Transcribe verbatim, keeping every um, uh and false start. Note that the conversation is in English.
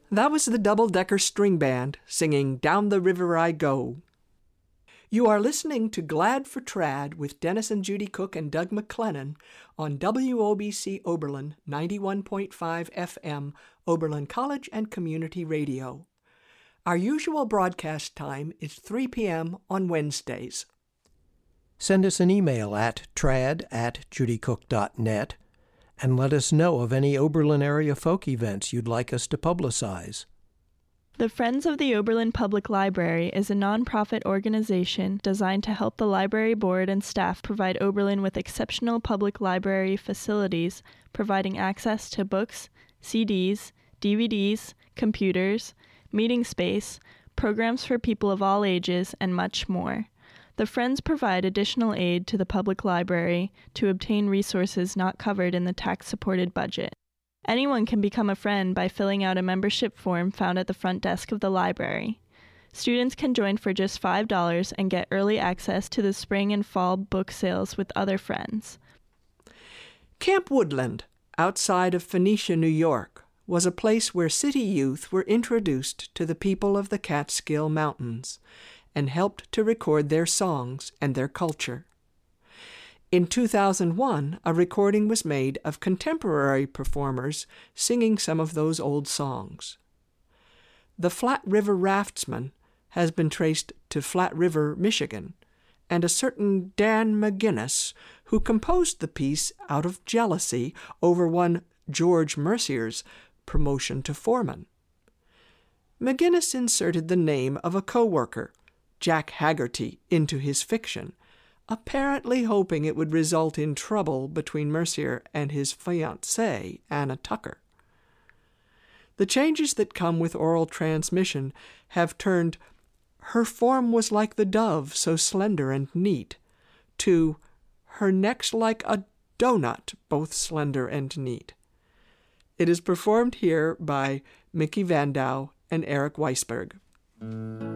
That was the Double-Decker String Band singing Down the River I Go. You are listening to Glad for Trad with Dennis and Judy Cook and Doug McLennan on W O B C Oberlin ninety-one point five F M, Oberlin College and Community Radio. Our usual broadcast time is three p.m. on Wednesdays. Send us an email at trad at judycook dot net and let us know of any Oberlin area folk events you'd like us to publicize. The Friends of the Oberlin Public Library is a nonprofit organization designed to help the library board and staff provide Oberlin with exceptional public library facilities, providing access to books, C Ds, D V Ds, computers, meeting space, programs for people of all ages, and much more. The Friends provide additional aid to the public library to obtain resources not covered in the tax-supported budget. Anyone can become a friend by filling out a membership form found at the front desk of the library. Students can join for just five dollars and get early access to the spring and fall book sales with other friends. Camp Woodland, outside of Phoenicia, New York, was a place where city youth were introduced to the people of the Catskill Mountains and helped to record their songs and their culture. In two thousand one, a recording was made of contemporary performers singing some of those old songs. The Flat River Raftsman has been traced to Flat River, Michigan, and a certain Dan McGinnis, who composed the piece out of jealousy over one George Mercier's promotion to foreman. McGinnis inserted the name of a co-worker, Jack Haggerty, into his fiction, apparently hoping it would result in trouble between Mercier and his fiancée, Anna Tucker. The changes that come with oral transmission have turned "her form was like the dove, so slender and neat," to "her neck's like a donut, both slender and neat." It is performed here by Mickey Vandau and Eric Weisberg.